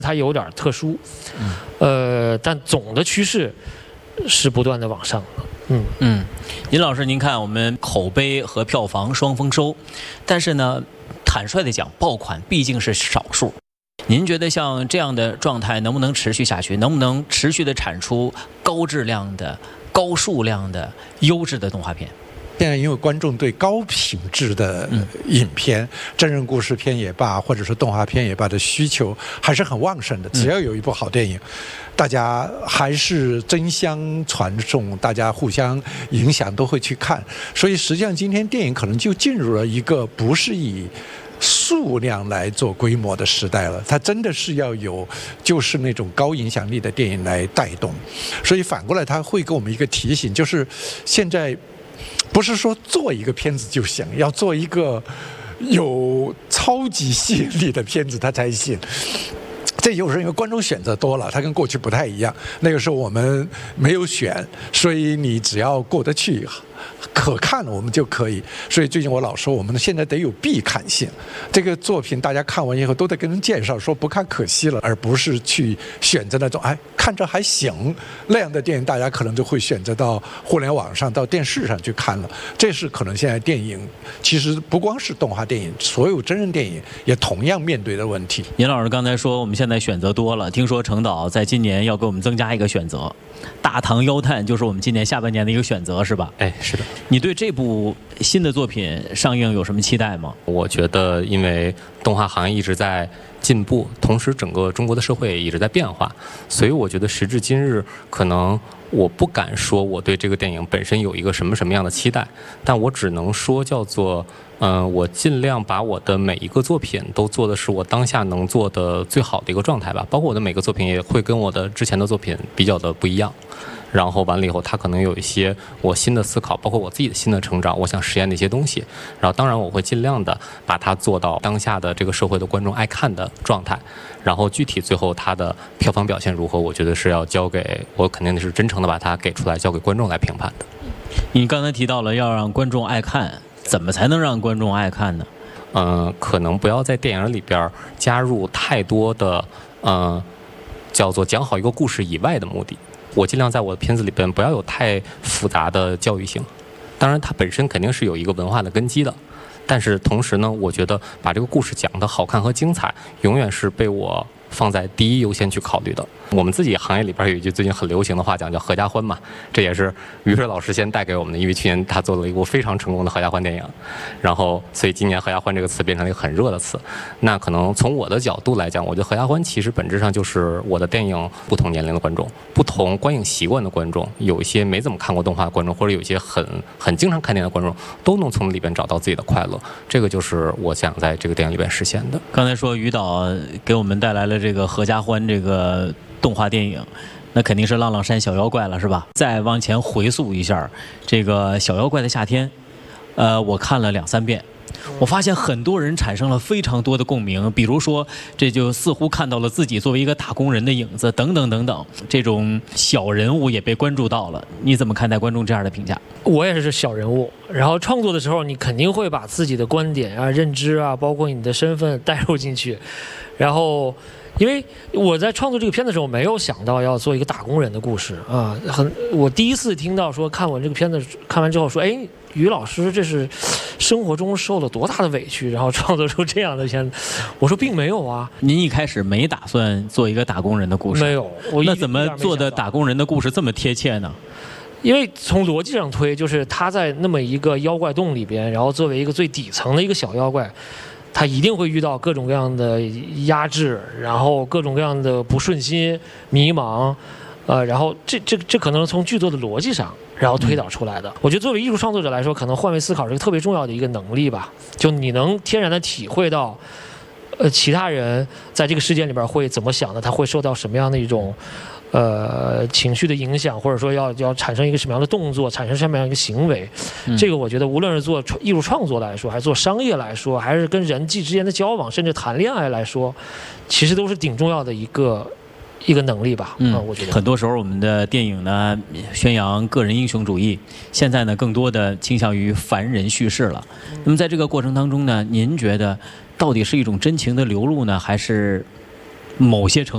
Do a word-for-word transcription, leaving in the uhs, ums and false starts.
它有点特殊，嗯，呃，但总的趋势是不断的往上的。嗯嗯，尹老师，您看我们口碑和票房双丰收，但是呢，坦率的讲，爆款毕竟是少数。您觉得像这样的状态能不能持续下去？能不能持续的产出高质量的、高数量的、优质的动画片？ 现在因为观众对高品质的影片、嗯、真人故事片也罢，或者是动画片也罢的需求还是很旺盛的。只要有一部好电影，嗯、大家还是争相传颂，大家互相影响，都会去看。所以实际上今天电影可能就进入了一个不是以数量来做规模的时代了，它真的是要有就是那种高影响力的电影来带动。所以反过来它会给我们一个提醒，就是现在不是说做一个片子就行，要做一个有超级吸引力的片子它才行。这就是因为观众选择多了，它跟过去不太一样。那个时候我们没有选，所以你只要过得去可看我们就可以。所以最近我老说我们现在得有必看性，这个作品大家看完以后都得跟人介绍，说不看可惜了，而不是去选择那种哎看着还行那样的电影，大家可能就会选择到互联网上到电视上去看了。这是可能现在电影其实不光是动画电影，所有真人电影也同样面对的问题。 尹老师刚才说我们现在选择多了，听说程导在今年要给我们增加一个选择，大唐妖探就是我们今年下半年的一个选择，是吧？ 哎，是的。 你对这部新的作品上映有什么期待吗？ 我觉得因为动画行业一直在进步，同时整个中国的社会也一直在变化，所以我觉得时至今日，可能我不敢说我对这个电影本身有一个什么什么样的期待，但我只能说叫做嗯、呃，我尽量把我的每一个作品都做的是我当下能做的最好的一个状态吧，包括我的每个作品也会跟我的之前的作品比较的不一样。然后完了以后，它可能有一些我新的思考，包括我自己的新的成长，我想实验的一些东西。然后当然我会尽量的把它做到当下的这个社会的观众爱看的状态。然后具体最后它的票房表现如何，我觉得是要交给我，肯定是真诚的把它给出来，交给观众来评判的。 你刚才提到了要让观众爱看，怎么才能让观众爱看呢？ 嗯、呃，可能不要在电影里边加入太多的嗯、呃，叫做讲好一个故事以外的目的。我尽量在我的片子里边不要有太复杂的教育性，当然它本身肯定是有一个文化的根基的，但是同时呢，我觉得把这个故事讲得好看和精彩，永远是被我放在第一优先去考虑的。我们自己行业里边有一句最近很流行的话讲，叫合家欢嘛，这也是于水老师先带给我们的，因为去年他做了一部非常成功的合家欢电影，然后所以今年合家欢这个词变成了一个很热的词。那可能从我的角度来讲，我觉得合家欢其实本质上就是我的电影不同年龄的观众，不同观影习惯的观众，有一些没怎么看过动画的观众，或者有一些很很经常看电影的观众，都能从里边找到自己的快乐。这个就是我想在这个电影里边实现的。 刚才说于导给我们带来了这个合家欢这个动画电影，那肯定是浪浪山小妖怪了，是吧？再往前回溯一下，这个小妖怪的夏天，呃，我看了两三遍，我发现很多人产生了非常多的共鸣，比如说这就似乎看到了自己作为一个打工人的影子，等等等等，这种小人物也被关注到了。你怎么看待观众这样的评价？ 我也是小人物，然后创作的时候，你肯定会把自己的观点啊、认知啊，包括你的身份带入进去，然后。因为我在创作这个片子的时候，没有想到要做一个打工人的故事啊，很我第一次听到说看完这个片子看完之后说，哎，于老师这是生活中受了多大的委屈，然后创作出这样的片子。我说并没有啊。 您一开始没打算做一个打工人的故事？ 没有。我那怎么做的打工人的故事这么贴切呢？ 因为从逻辑上推，就是他在那么一个妖怪洞里边，然后作为一个最底层的一个小妖怪。他一定会遇到各种各样的压制，然后各种各样的不顺心、迷茫，呃，然后这这这可能从剧作的逻辑上，然后推导出来的。我觉得作为艺术创作者来说，可能换位思考是一个特别重要的一个能力吧。就你能天然的体会到，呃，其他人在这个事件里边会怎么想的，他会受到什么样的一种。呃，情绪的影响，或者说要要产生一个什么样的动作，产生什么样一个行为，嗯、这个我觉得无论是做艺术创作来说，还是做商业来说，还是跟人际之间的交往，甚至谈恋爱来说，其实都是挺重要的一个一个能力吧。嗯，呃、我觉得很多时候我们的电影呢宣扬个人英雄主义，现在呢更多的倾向于凡人叙事了。嗯、那么在这个过程当中呢，您觉得到底是一种真情的流露呢，还是某些程度？